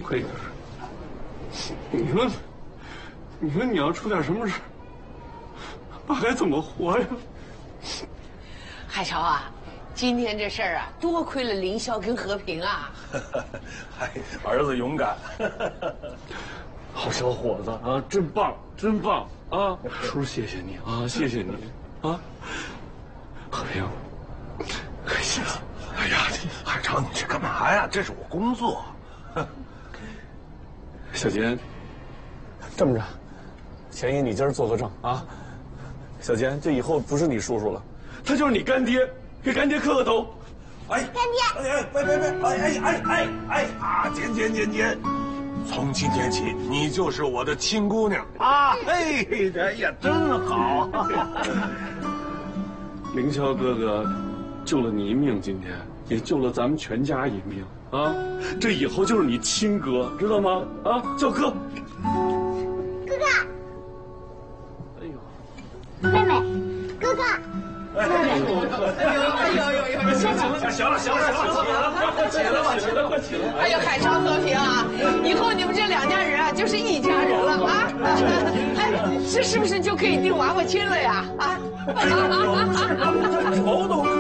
亏的事。你说你要出点什么事，爸该怎么活呀？ 海潮啊，今天这事儿啊，多亏了凌霄跟和平啊。 嗨，儿子勇敢。 好小伙子啊，真棒，真棒啊！叔，谢谢你啊，谢谢你啊！和平，开心了。 哎呀，海潮，你这干嘛呀？这是我工作。 小坚，这么着，钱姨你今儿做个证啊。小坚，这以后不是你叔叔了，他就是你干爹，给干爹磕个头。 哎，干爹！哎，别！哎啊！坚！从今天起，你就是我的亲姑娘啊！哎呀，真好！ 凌霄哥哥救了你一命，今天也救了咱们全家一命啊！这以后就是你亲哥，知道吗？啊，叫哥。 哥哥。 哎呦， 妹妹，哥哥。 哎呦！ 行了，快起来！ 哎呦，海潮和平啊，以后你们这两家人啊，就是一家人了啊！哎，这是不是就可以订娃娃亲了呀？啊！ 头都